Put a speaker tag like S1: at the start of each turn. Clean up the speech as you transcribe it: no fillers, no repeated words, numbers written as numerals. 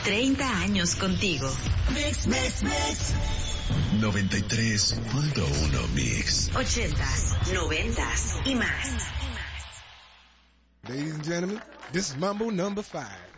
S1: 30 años contigo.
S2: Mix, mix, mix.
S3: 93.1 Mix.
S1: 80s, 90s y más.
S4: Ladies and gentlemen, this is Mambo number 5.